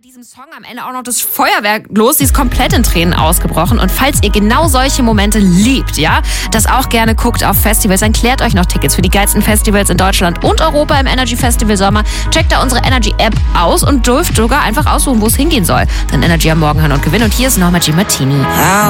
Diesem Song am Ende auch noch das Feuerwerk los. Sie ist komplett in Tränen ausgebrochen. Und falls ihr genau solche Momente liebt, ja, das auch gerne guckt auf Festivals, dann klärt euch noch Tickets für die geilsten Festivals in Deutschland und Europa im Energy Festival Sommer. Checkt da unsere Energy App aus und dürft sogar einfach aussuchen, wo es hingehen soll. Dann Energy am Morgen hören und gewinnen. Und hier ist nochmal G Martini.